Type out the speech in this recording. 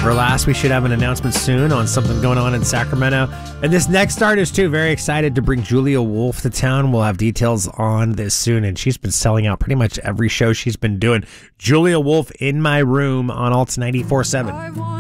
Everlast. We should have an announcement soon on something going on in Sacramento. And this next artist, too, very excited to bring Julia Wolf to town. We'll have details on this soon. And she's been selling out pretty much every show she's been doing. Julia Wolf in my room on Alts 94.7.